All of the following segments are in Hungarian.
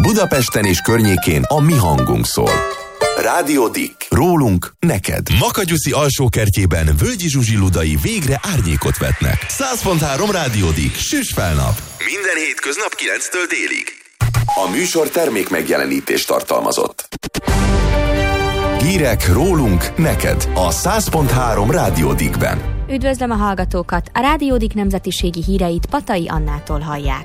Budapesten és környékén a mi hangunk szól. Rádió Dick. Rólunk neked. Makanyuszi alsókertjében Völgyi Zsuzsi Ludai végre árnyékot vetnek. 100.3 Rádió Dick. Süss fel nap. Minden hétköznap 9-től délig. A műsor termék megjelenítést tartalmazott. Hírek rólunk neked a 100.3 Rádió Dickben. Üdvözlöm a hallgatókat! A Rádió Dick nemzetiségi híreit Patai Annától hallják.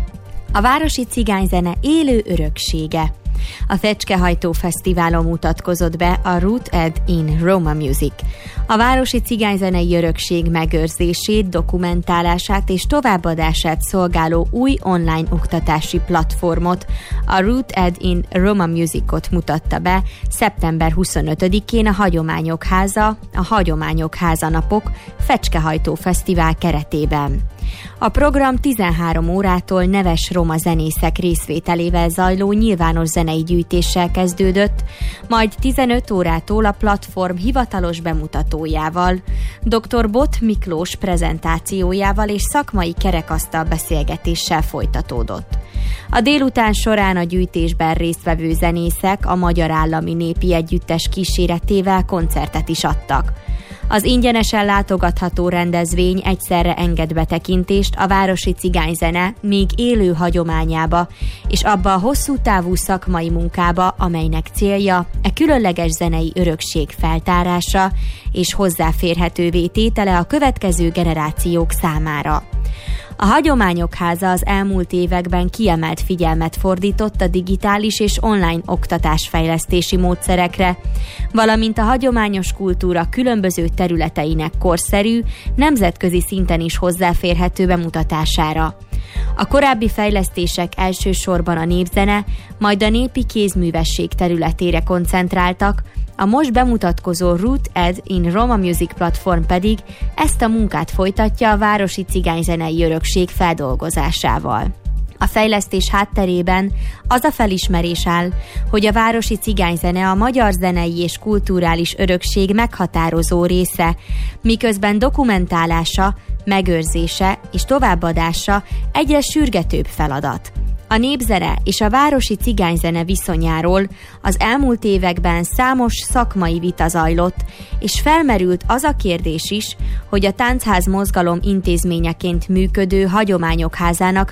A városi cigányzene élő öröksége. A Fecskehajtó Fesztiválon mutatkozott be a Rooted in Roma Music. A városi cigányzenei örökség megőrzését, dokumentálását és továbbadását szolgáló új online oktatási platformot, a Rooted in Roma Musicot mutatta be szeptember 25-én a Hagyományok Háza, a Hagyományok Háza Napok Fecskehajtó Fesztivál keretében. A program 13 órától neves roma zenészek részvételével zajló nyilvános zenei gyűjtéssel kezdődött, majd 15 órától a platform hivatalos bemutatójával, dr. Bot Miklós prezentációjával és szakmai kerekasztal beszélgetéssel folytatódott. A délután során a gyűjtésben résztvevő zenészek a Magyar Állami Népi Együttes kíséretével koncertet is adtak. Az ingyenesen látogatható rendezvény egyszerre enged betekintést a városi cigányzene még élő hagyományába, és abba a hosszú távú szakmai munkába, amelynek célja e különleges zenei örökség feltárása és hozzáférhetővé tétele a következő generációk számára. A Hagyományok Háza az elmúlt években kiemelt figyelmet fordított a digitális és online oktatásfejlesztési módszerekre, valamint a hagyományos kultúra különböző területeinek korszerű, nemzetközi szinten is hozzáférhető bemutatására. A korábbi fejlesztések elsősorban a népzene, majd a népi kézművesség területére koncentráltak, a most bemutatkozó Rooted in Roma Music platform pedig ezt a munkát folytatja a városi cigányzenei örökség feldolgozásával. A fejlesztés hátterében az a felismerés áll, hogy a városi cigányzene a magyar zenei és kulturális örökség meghatározó része, miközben dokumentálása, megőrzése és továbbadása egyre sürgetőbb feladat. A népzene és a városi cigányzene viszonyáról az elmúlt években számos szakmai vita zajlott, és felmerült az a kérdés is, hogy a táncház mozgalom intézményeként működő Hagyományok Házának